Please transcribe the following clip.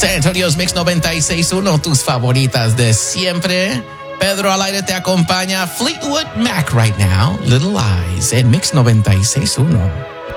San Antonio's Mix 96.1, tus favoritas de siempre. Pedro al aire te acompaña. Fleetwood Mac right now. Little Eyes en Mix 96.1.